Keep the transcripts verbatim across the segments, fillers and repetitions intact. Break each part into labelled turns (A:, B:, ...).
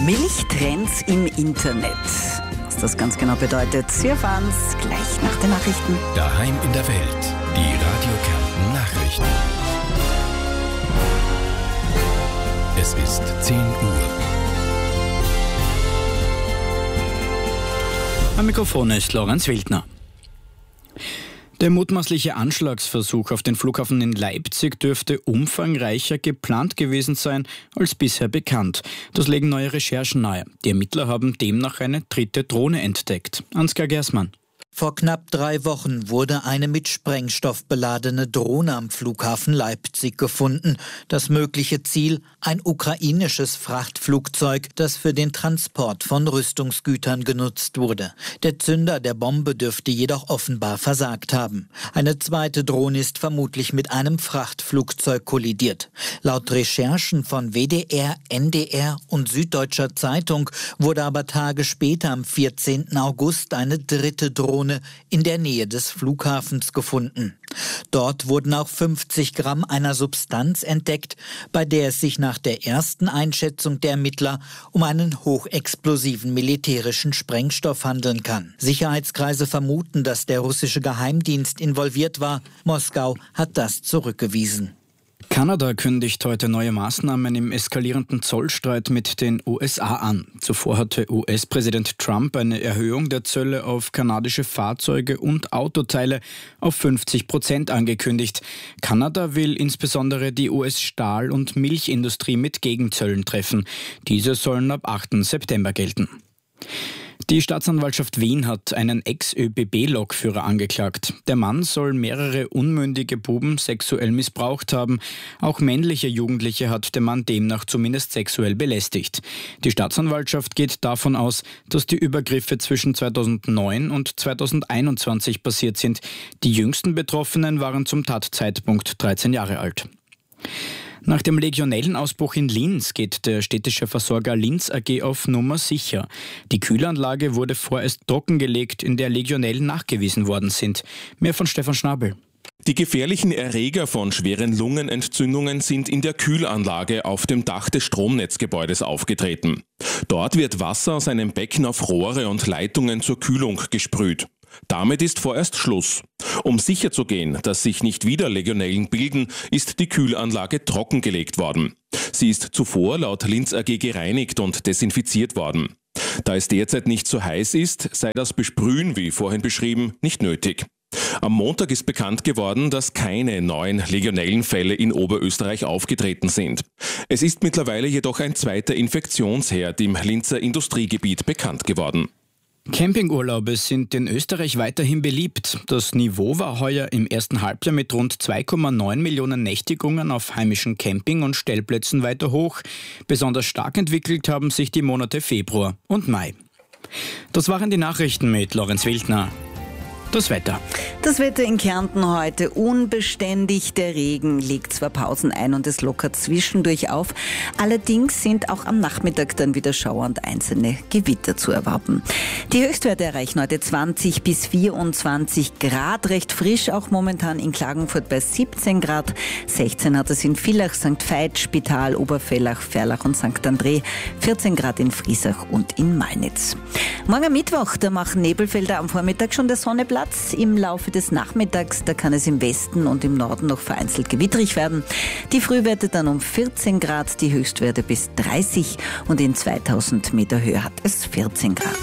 A: Milchtrends im Internet. Was das ganz genau bedeutet, Sie erfahren es gleich nach den Nachrichten.
B: Daheim in der Welt, die Radio Kärnten Nachrichten. Es ist zehn Uhr.
C: Am Mikrofon ist Lorenz Wildner. Der mutmaßliche Anschlagsversuch auf den Flughafen in Leipzig dürfte umfangreicher geplant gewesen sein als bisher bekannt. Das legen neue Recherchen nahe. Die Ermittler haben demnach eine dritte Drohne entdeckt. Ansgar Gersmann.
D: Vor knapp drei Wochen wurde eine mit Sprengstoff beladene Drohne am Flughafen Leipzig gefunden. Das mögliche Ziel: ein ukrainisches Frachtflugzeug, das für den Transport von Rüstungsgütern genutzt wurde. Der Zünder der Bombe dürfte jedoch offenbar versagt haben. Eine zweite Drohne ist vermutlich mit einem Frachtflugzeug kollidiert. Laut Recherchen von W D R, N D R und Süddeutscher Zeitung wurde aber Tage später, am vierzehnten August, eine dritte Drohne in der Nähe des Flughafens gefunden. Dort wurden auch fünfzig Gramm einer Substanz entdeckt, bei der es sich nach der ersten Einschätzung der Ermittler um einen hochexplosiven militärischen Sprengstoff handeln kann. Sicherheitskreise vermuten, dass der russische Geheimdienst involviert war. Moskau hat das zurückgewiesen.
C: Kanada kündigt heute neue Maßnahmen im eskalierenden Zollstreit mit den U S A an. Zuvor hatte U S-Präsident Trump eine Erhöhung der Zölle auf kanadische Fahrzeuge und Autoteile auf fünfzig Prozent angekündigt. Kanada will insbesondere die U S-Stahl- und Milchindustrie mit Gegenzöllen treffen. Diese sollen ab achten September gelten. Die Staatsanwaltschaft Wien hat einen Ex-Ö B B-Lokführer angeklagt. Der Mann soll mehrere unmündige Buben sexuell missbraucht haben. Auch männliche Jugendliche hat der Mann demnach zumindest sexuell belästigt. Die Staatsanwaltschaft geht davon aus, dass die Übergriffe zwischen zweitausendneun und zweitausendeinundzwanzig passiert sind. Die jüngsten Betroffenen waren zum Tatzeitpunkt dreizehn Jahre alt. Nach dem Legionellenausbruch in Linz geht der städtische Versorger Linz A G auf Nummer sicher. Die Kühlanlage wurde vorerst trockengelegt, in der Legionellen nachgewiesen worden sind. Mehr von Stefan Schnabel.
E: Die gefährlichen Erreger von schweren Lungenentzündungen sind in der Kühlanlage auf dem Dach des Stromnetzgebäudes aufgetreten. Dort wird Wasser aus einem Becken auf Rohre und Leitungen zur Kühlung gesprüht. Damit ist vorerst Schluss. Um sicherzugehen, dass sich nicht wieder Legionellen bilden, ist die Kühlanlage trockengelegt worden. Sie ist zuvor laut Linz A G gereinigt und desinfiziert worden. Da es derzeit nicht so heiß ist, sei das Besprühen, wie vorhin beschrieben, nicht nötig. Am Montag ist bekannt geworden, dass keine neuen Legionellenfälle in Oberösterreich aufgetreten sind. Es ist mittlerweile jedoch ein zweiter Infektionsherd im Linzer Industriegebiet bekannt geworden.
C: Campingurlaube sind in Österreich weiterhin beliebt. Das Niveau war heuer im ersten Halbjahr mit rund zwei Komma neun Millionen Nächtigungen auf heimischen Camping- und Stellplätzen weiter hoch. Besonders stark entwickelt haben sich die Monate Februar und Mai. Das waren die Nachrichten mit Lorenz Wildner. Das Wetter.
A: Das Wetter in Kärnten heute unbeständig. Der Regen legt zwar Pausen ein und es lockert zwischendurch auf. Allerdings sind auch am Nachmittag dann wieder Schauer und einzelne Gewitter zu erwarten. Die Höchstwerte erreichen heute zwanzig bis vierundzwanzig Grad. Recht frisch auch momentan in Klagenfurt bei siebzehn Grad. sechzehn hat es in Villach, Sankt Veit, Spital, Oberfellach, Ferlach und Sankt André. vierzehn Grad in Friesach und in Malnitz. Morgen am Mittwoch, da machen Nebelfelder am Vormittag schon der Sonne Platz. Im Laufe des Nachmittags, da kann es im Westen und im Norden noch vereinzelt gewitterig werden. Die Frühwerte dann um vierzehn Grad, die Höchstwerte bis dreißig und in zweitausend Meter Höhe hat es vierzehn Grad.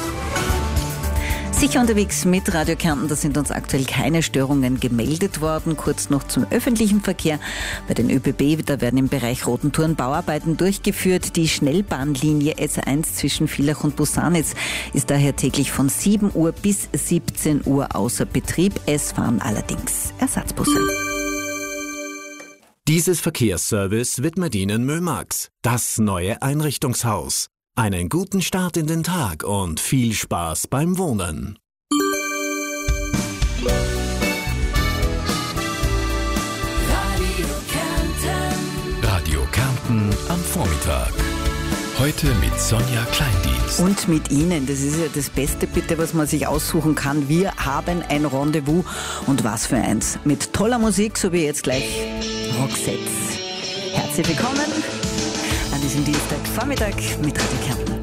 A: Sicher unterwegs mit Radio Kärnten, da sind uns aktuell keine Störungen gemeldet worden. Kurz noch zum öffentlichen Verkehr. Bei den Ö B B, da werden im Bereich Rotentouren Bauarbeiten durchgeführt. Die Schnellbahnlinie S eins zwischen Villach und Busanitz ist daher täglich von sieben Uhr bis siebzehn Uhr außer Betrieb. Es fahren allerdings Ersatzbusse.
B: Dieses Verkehrsservice widmet Ihnen Mömax, das neue Einrichtungshaus. Einen guten Start in den Tag und viel Spaß beim Wohnen.
F: Radio Kärnten.
B: Radio Kärnten am Vormittag. Heute mit Sonja Kleindienst.
A: Und mit Ihnen, das ist ja das Beste bitte, was man sich aussuchen kann. Wir haben ein Rendezvous und was für eins. Mit toller Musik, so wie jetzt gleich Roxette. Herzlich willkommen an diesem Dienstagvormittag mit Radio Kärnten.